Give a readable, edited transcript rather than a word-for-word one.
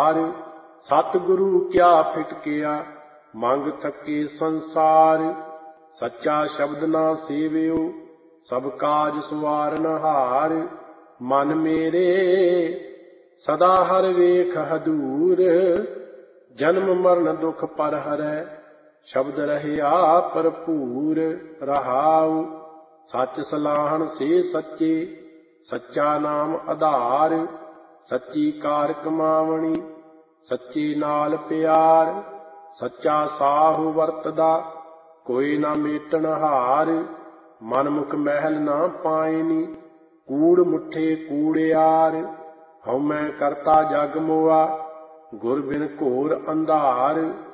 ਹਾਰ। ਸਤਿਗੁਰੂ ਕਿਆ ਫਿਟਕਿਆ ਮੰਗ ਥਕੇ ਸੰਸਾਰ। ਸੱਚਾ ਸ਼ਬਦ ਨਾ ਸੇਵਿਓ ਸਭ ਕਾਜ ਸਵਾਰਨ ਹਾਰ। ਮਨ ਮੇਰੇ ਸਦਾ ਹਰ ਵੇਖ ਹਦੂਰ। ਜਨਮ ਮਰਨ ਦੁਖ ਪਰ ਹਰੈ ਸ਼ਬਦ ਰਹਿਆ ਭਰਪੂਰ। ਰਹਾਉ ਸੱਚ ਸਲਾਹਣ ਸੇ ਸੱਚੇ ਸੱਚਾ ਨਾਮ ਆਧਾਰ। ਸੱਚੀ ਕਾਰ ਕਮਾਵਣੀ ਸੱਚੇ ਨਾਲ ਪਿਆਰ। ਸੱਚਾ ਸਾਹੁ ਵਰਤਦਾ ਕੋਈ ਨਾ ਮੇਟਣ ਹਾਰ। ਮਨਮੁਖ ਮਹਿਲ ਨਾ ਪਾਇਨੀ ਕੂੜ ਮੁੱਠੇ ਕੂੜਿਆਰ। ਹਉਮੈ ਕਰਤਾ ਜਗ ਮੋਆ ਗੁਰ ਬਿਨ ਘੋਰ ਅੰਧਾਰ।